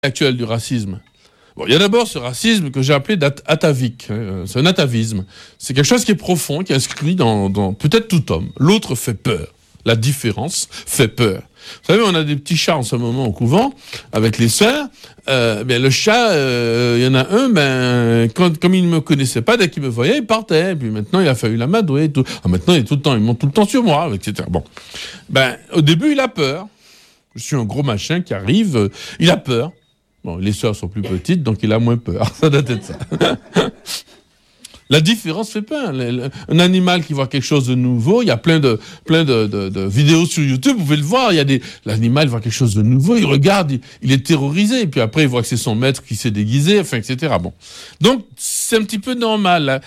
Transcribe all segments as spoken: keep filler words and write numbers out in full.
actuelle du racisme. Bon, il y a d'abord ce racisme que j'ai appelé atavique. Hein, c'est un atavisme. C'est quelque chose qui est profond, qui est inscrit dans, dans peut-être tout homme. L'autre fait peur. La différence fait peur. Vous savez, on a des petits chats en ce moment au couvent, avec les sœurs. Euh, ben, le chat, il euh, y en a un, ben, quand, comme il ne me connaissait pas, dès qu'il me voyait, il partait. Et puis maintenant, il a fallu l'amadouer et tout. Ah, maintenant, il est tout le temps, il monte tout le temps sur moi, et cetera. Bon. Ben, au début, il a peur. Je suis un gros machin qui arrive, euh, il a peur. Bon, les sœurs sont plus petites, donc il a moins peur. Ça doit être ça. La différence fait peur. Un animal qui voit quelque chose de nouveau, il y a plein de, plein de, de, de vidéos sur YouTube, vous pouvez le voir, il y a des, l'animal voit quelque chose de nouveau, il regarde, il, il est terrorisé, et puis après il voit que c'est son maître qui s'est déguisé, enfin, et cetera. Bon. Donc, c'est un petit peu normal. La,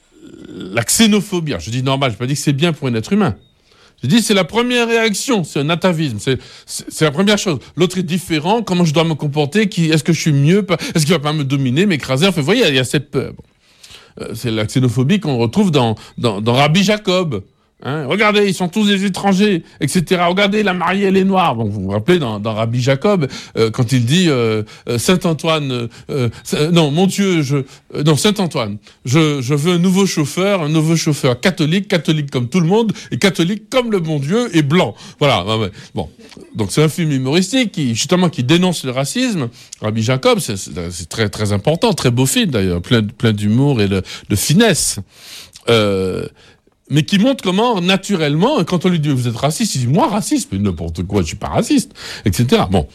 la xénophobie, alors, je dis normal, je n'ai pas dit que c'est bien pour un être humain. Je dis, c'est la première réaction, c'est un atavisme, c'est, c'est, c'est la première chose. L'autre est différent, comment je dois me comporter, qui, est-ce que je suis mieux, est-ce qu'il va pas me dominer, m'écraser, enfin, vous voyez, il y a cette peur. Bon. Euh, c'est la xénophobie qu'on retrouve dans, dans, dans Rabbi Jacob. Hein, regardez, ils sont tous des étrangers, et cetera. Regardez, la mariée, elle est noire. Bon, vous vous rappelez dans, dans Rabbi Jacob, euh, quand il dit euh, euh, Saint Antoine, euh, euh, non, mon Dieu, je, euh, non, Saint Antoine, je, je veux un nouveau chauffeur, un nouveau chauffeur catholique, catholique comme tout le monde, et catholique comme le bon Dieu, et blanc. Voilà. Bon, donc c'est un film humoristique qui, justement, qui dénonce le racisme. Rabbi Jacob, c'est, c'est, c'est très, très important, très beau film d'ailleurs, plein, plein d'humour et de, de finesse. Euh, mais qui montre comment, naturellement, quand on lui dit « vous êtes raciste », il dit « moi, raciste », mais n'importe quoi, je suis pas raciste, et cetera. Bon.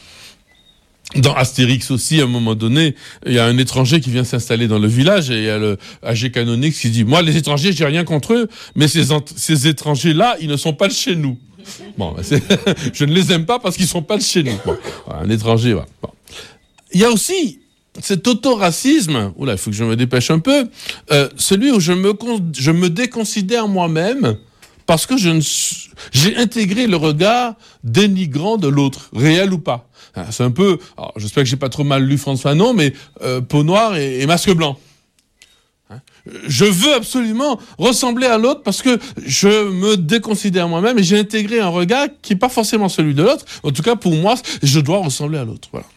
Dans Astérix aussi, à un moment donné, il y a un étranger qui vient s'installer dans le village, et il y a le A G Canonix qui dit « moi, les étrangers, j'ai rien contre eux, mais ces, ent- ces étrangers-là, ils ne sont pas de chez nous. » Bon, c'est je ne les aime pas parce qu'ils sont pas de chez nous. Bon, un étranger, voilà. Bon. Il y a aussi cet autoracisme, oula, il faut que je me dépêche un peu, euh, celui où je me, con- je me déconsidère moi-même parce que je ne suis, j'ai intégré le regard dénigrant de l'autre, réel ou pas. Hein, c'est un peu, alors, j'espère que j'ai pas trop mal lu François Fanon, mais euh, peau noire et, et masque blanc. Hein, je veux absolument ressembler à l'autre parce que je me déconsidère moi-même et j'ai intégré un regard qui n'est pas forcément celui de l'autre. En tout cas, pour moi, je dois ressembler à l'autre. Voilà.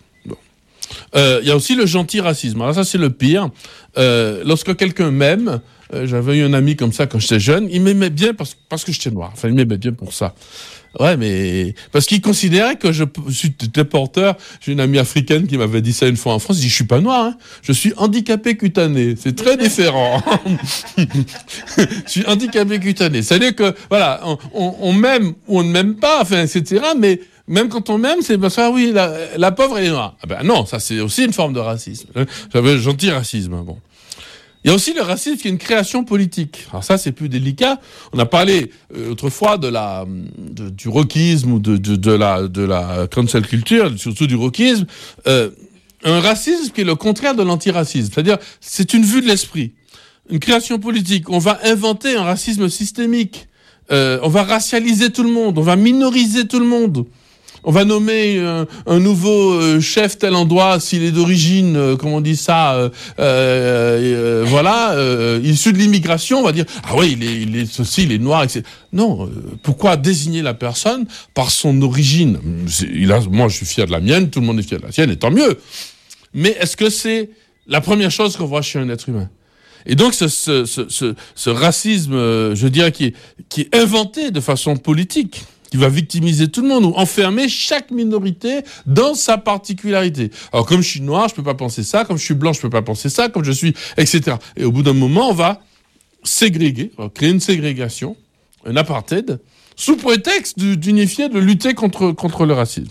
Il euh, y a aussi le gentil racisme. Alors ça, c'est le pire. Euh, lorsque quelqu'un m'aime, euh, j'avais eu un ami comme ça quand j'étais jeune, il m'aimait bien parce, parce que j'étais noir. Enfin, il m'aimait bien pour ça. Ouais, mais parce qu'il considérait que je suis porteur. J'ai une amie africaine qui m'avait dit ça une fois en France. Je dis, je suis pas noir, hein. Je suis handicapé cutané. C'est très différent. Je suis handicapé cutané. C'est-à-dire que, voilà, on, on, on m'aime ou on ne m'aime pas, enfin, et cetera. Mais même quand on m'aime, c'est parce que, ah oui, la, la pauvre, elle est noire. Ah ben non, ça, c'est aussi une forme de racisme. J'avais un gentil racisme, bon. Il y a aussi le racisme qui est une création politique. Alors ça, c'est plus délicat. On a parlé euh, autrefois de la, de, du rockisme ou de, de, de, la, de la cancel culture, surtout du rockisme. Euh, un racisme qui est le contraire de l'antiracisme. C'est-à-dire, c'est une vue de l'esprit. Une création politique. On va inventer un racisme systémique. Euh, on va racialiser tout le monde. On va minoriser tout le monde. On va nommer un, un nouveau euh, chef tel endroit s'il est d'origine, euh, comment on dit ça, euh, euh, euh, voilà, euh, issu de l'immigration. On va dire ah oui, il est, il est ceci, il est noir, et cetera. Non, euh, pourquoi désigner la personne par son origine? C'est, il a, moi, je suis fier de la mienne, tout le monde est fier de la sienne, et tant mieux. Mais est-ce que c'est la première chose qu'on voit chez un être humain? Et donc ce, ce, ce, ce, ce racisme, euh, je dirais, qui est, qui est inventé de façon politique, qui va victimiser tout le monde ou enfermer chaque minorité dans sa particularité. Alors comme je suis noir, je peux pas penser ça, comme je suis blanc, je peux pas penser ça, comme je suis, et cetera. Et au bout d'un moment, on va ségréguer, on va créer une ségrégation, un apartheid, sous prétexte d'unifier, de lutter contre, contre le racisme.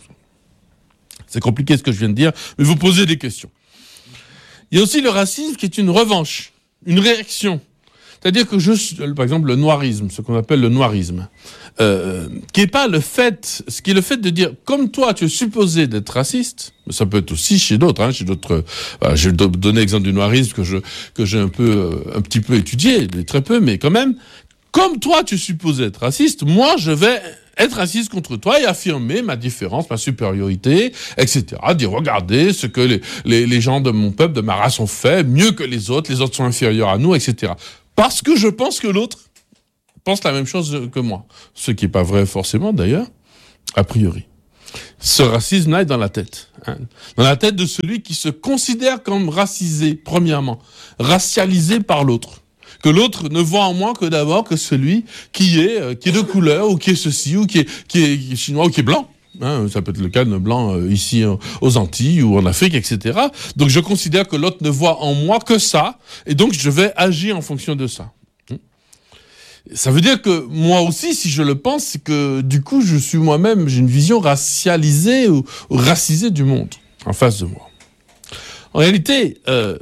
C'est compliqué ce que je viens de dire, mais vous posez des questions. Il y a aussi le racisme qui est une revanche, une réaction. C'est-à-dire que je, par exemple, le noirisme, ce qu'on appelle le noirisme, euh, qui est pas le fait, ce qui est le fait de dire, comme toi, tu es supposé d'être raciste, mais ça peut être aussi chez d'autres, hein, chez d'autres, voilà, je vais donner l'exemple du noirisme que je, que j'ai un peu, euh, un petit peu étudié, mais très peu, mais quand même, comme toi, tu es supposé être raciste, moi, je vais être raciste contre toi et affirmer ma différence, ma supériorité, et cetera. Dire, regardez ce que les, les, les gens de mon peuple, de ma race ont fait, mieux que les autres, les autres sont inférieurs à nous, et cetera. Parce que je pense que l'autre pense la même chose que moi. Ce qui n'est pas vrai forcément, d'ailleurs, a priori. Ce racisme-là est dans la tête. Hein. Dans la tête de celui qui se considère comme racisé, premièrement, racialisé par l'autre. Que l'autre ne voit en moi que d'abord que celui qui est, euh, qui est de couleur, ou qui est ceci, ou qui est, qui est, qui est chinois, ou qui est blanc. Hein, ça peut être le cas d'un blanc euh, ici euh, aux Antilles ou en Afrique, et cetera. Donc je considère que l'autre ne voit en moi que ça, et donc je vais agir en fonction de ça. Ça veut dire que moi aussi, si je le pense, c'est que du coup, je suis moi-même, j'ai une vision racialisée ou, ou racisée du monde en face de moi. En réalité, euh,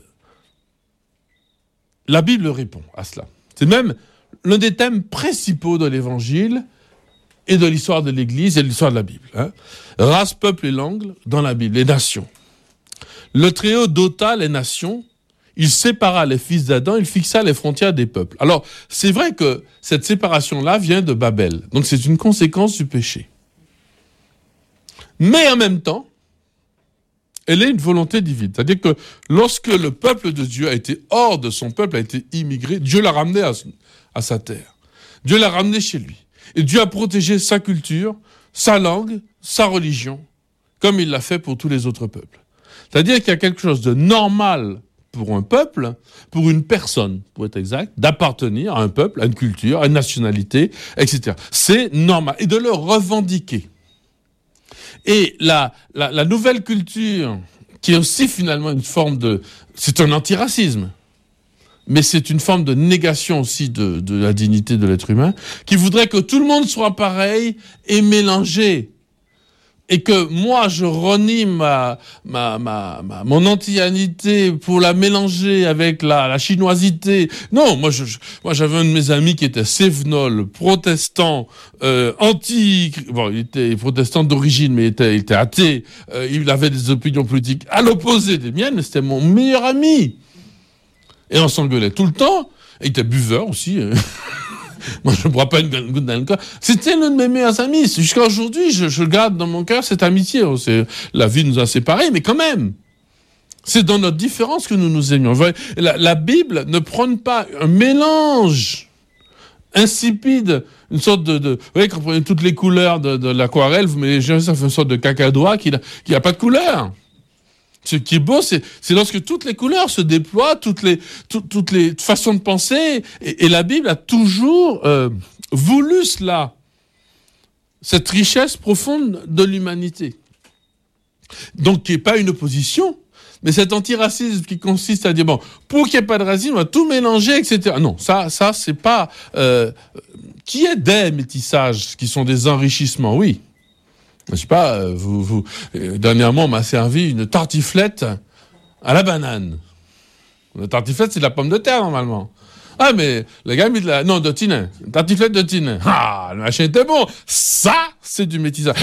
la Bible répond à cela. C'est même l'un des thèmes principaux de l'Évangile et de l'histoire de l'Église et de l'histoire de la Bible. Hein. Race, peuple et langue dans la Bible, les nations. Le Très-Haut dota les nations. Il sépara les fils d'Adam, il fixa les frontières des peuples. Alors, c'est vrai que cette séparation-là vient de Babel. Donc, c'est une conséquence du péché. Mais en même temps, elle est une volonté divine. C'est-à-dire que lorsque le peuple de Dieu a été hors de son peuple, a été immigré, Dieu l'a ramené à, à sa terre. Dieu l'a ramené chez lui. Et Dieu a protégé sa culture, sa langue, sa religion, comme il l'a fait pour tous les autres peuples. C'est-à-dire qu'il y a quelque chose de normal pour un peuple, pour une personne, pour être exact, d'appartenir à un peuple, à une culture, à une nationalité, et cetera. C'est normal. Et de le revendiquer. Et la, la, la nouvelle culture, qui est aussi finalement une forme de... C'est un antiracisme, mais c'est une forme de négation aussi de, de la dignité de l'être humain, qui voudrait que tout le monde soit pareil et mélangé. Et que moi, je renie ma, ma, ma, ma, mon antillanité pour la mélanger avec la, la chinoisité. Non, moi, je, moi, j'avais un de mes amis qui était cévenol, protestant, euh, anti... Bon, il était protestant d'origine, mais il était, il était athée. Euh, il avait des opinions politiques à l'opposé des miennes, mais c'était mon meilleur ami. Et on s'engueulait tout le temps. Et il était buveur aussi. Moi, je ne bois pas une goutte d'alcool. C'était l'un de mes meilleurs amis. Jusqu'à aujourd'hui, je, je garde dans mon cœur cette amitié. C'est, la vie nous a séparés, mais quand même. C'est dans notre différence que nous nous aimions. La, la Bible ne prône pas un mélange insipide, une sorte de... de vous voyez, quand vous prenez toutes les couleurs de, de l'aquarelle, vous mélangez ça, ça fait une sorte de cacadois qui n'a pas de couleur. Ce qui est beau, c'est, c'est lorsque toutes les couleurs se déploient, toutes les, tout, toutes les façons de penser, et, et la Bible a toujours euh, voulu cela, cette richesse profonde de l'humanité. Donc, qui n'est pas une opposition, mais cet antiracisme qui consiste à dire, bon, pour qu'il n'y ait pas de racisme, on va tout mélanger, et cetera. Non, ça, ça c'est pas... Euh, qui est des métissages qui sont des enrichissements, oui. Je sais pas, vous, vous, euh, dernièrement, on m'a servi une tartiflette à la banane. La tartiflette, c'est de la pomme de terre, normalement. Ah, mais le gars a mis de la... Non, de tinin. Une tartiflette de tinin. Ah, le machin était bon. Ça, c'est du métissage.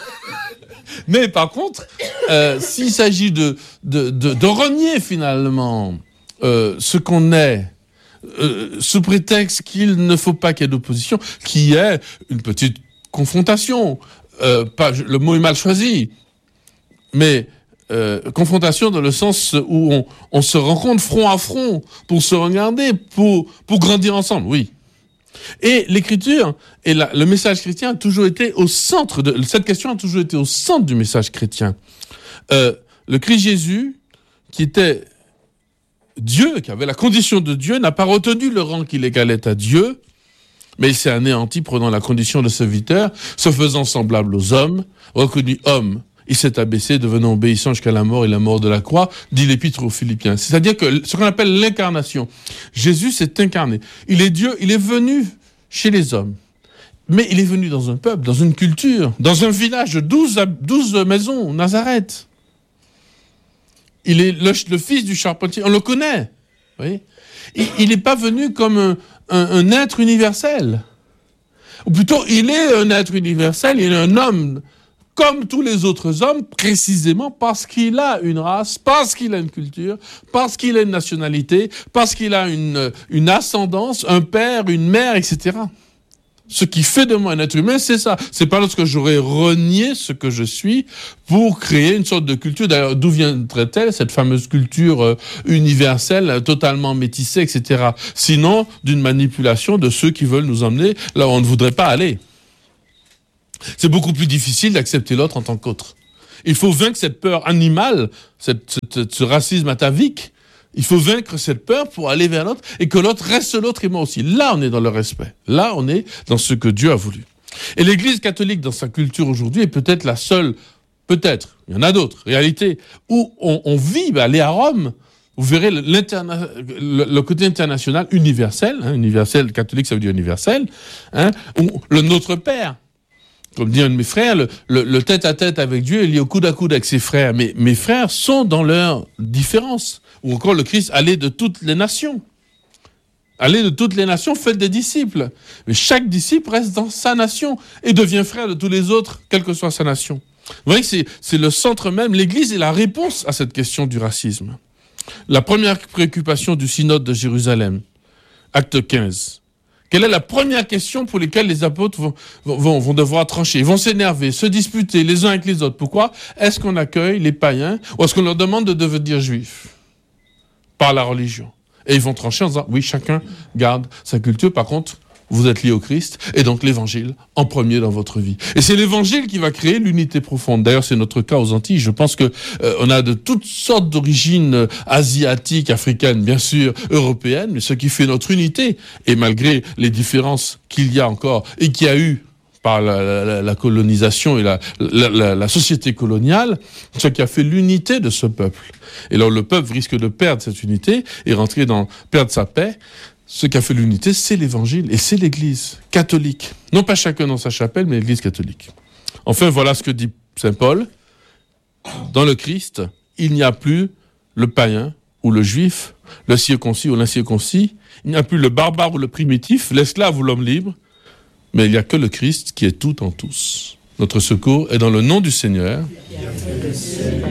Mais par contre, euh, s'il s'agit de, de, de, de renier, finalement, euh, ce qu'on est, euh, sous prétexte qu'il ne faut pas qu'il y ait d'opposition, qui est une petite confrontation... Euh, pas, le mot est mal choisi, mais euh, confrontation dans le sens où on, on se rencontre front à front pour se regarder, pour, pour grandir ensemble, oui. Et l'écriture et la, le message chrétien a toujours été au centre de... Cette question a toujours été au centre du message chrétien. Euh, le Christ Jésus, qui était Dieu, qui avait la condition de Dieu, n'a pas retenu le rang qu'il égalait à Dieu, mais il s'est anéanti, prenant la condition de serviteur, se faisant semblable aux hommes, reconnu homme. Il s'est abaissé, devenant obéissant jusqu'à la mort et la mort de la croix, dit l'Épître aux Philippiens. C'est-à-dire que ce qu'on appelle l'incarnation. Jésus s'est incarné. Il est Dieu, il est venu chez les hommes. Mais il est venu dans un peuple, dans une culture, dans un village de douze, douze maisons, Nazareth. Il est le, le fils du charpentier, on le connaît. Vous voyez ? Il n'est pas venu comme un, un, un être universel. Ou plutôt, il est un être universel, il est un homme comme tous les autres hommes, précisément parce qu'il a une race, parce qu'il a une culture, parce qu'il a une nationalité, parce qu'il a une, une ascendance, un père, une mère, et cetera. Ce qui fait de moi un être humain, c'est ça. C'est pas lorsque j'aurais renié ce que je suis pour créer une sorte de culture. D'ailleurs, d'où viendrait-elle, cette fameuse culture euh, universelle, totalement métissée, et cetera. Sinon, d'une manipulation de ceux qui veulent nous emmener là où on ne voudrait pas aller. c'est beaucoup plus difficile d'accepter l'autre en tant qu'autre. Il faut vaincre cette peur animale, cette, cette, ce racisme atavique. Il faut vaincre cette peur pour aller vers l'autre et que l'autre reste l'autre et moi aussi. Là, on est dans le respect. Là, on est dans ce que Dieu a voulu. Et l'Église catholique, dans sa culture aujourd'hui, est peut-être la seule, peut-être, il y en a d'autres, réalité, où on, on vit, bah, aller à Rome, vous verrez le, le côté international universel, hein, universel, catholique, ça veut dire universel, hein, où le Notre Père, comme dit un de mes frères, le, le, le tête-à-tête avec Dieu est lié au coude à coude avec ses frères. Mais mes frères sont dans leurs différences. Ou encore le Christ allait de toutes les nations. Allez de toutes les nations, faites des disciples. Mais chaque disciple reste dans sa nation et devient frère de tous les autres, quelle que soit sa nation. Vous voyez que c'est, c'est le centre même. L'Église est la réponse à cette question du racisme. La première préoccupation du synode de Jérusalem, acte quinze. Quelle est la première question pour laquelle les apôtres vont, vont, vont devoir trancher? Ils vont s'énerver, se disputer les uns avec les autres. Pourquoi? Est-ce qu'on accueille les païens ou est-ce qu'on leur demande de devenir juifs par la religion? Et ils vont trancher en disant, oui, chacun garde sa culture. Par contre, vous êtes liés au Christ et donc l'évangile en premier dans votre vie. Et c'est l'évangile qui va créer l'unité profonde. D'ailleurs, c'est notre cas aux Antilles. Je pense que euh, on a de toutes sortes d'origines euh, asiatiques, africaines, bien sûr, européennes, mais ce qui fait notre unité, et malgré les différences qu'il y a encore et qu'il y a eu par la, la, la colonisation et la, la, la, la société coloniale, ce qui a fait l'unité de ce peuple. Et là, le peuple risque de perdre cette unité et rentrer dans perdre sa paix. Ce qui a fait l'unité, c'est l'évangile et c'est l'Église catholique. Non pas chacun dans sa chapelle, mais l'Église catholique. Enfin, voilà ce que dit saint Paul. Dans le Christ, il n'y a plus le païen ou le juif, le circoncis ou l'incirconcis. Il n'y a plus le barbare ou le primitif, l'esclave ou l'homme libre. Mais il n'y a que le Christ qui est tout en tous. Notre secours est dans le nom du Seigneur.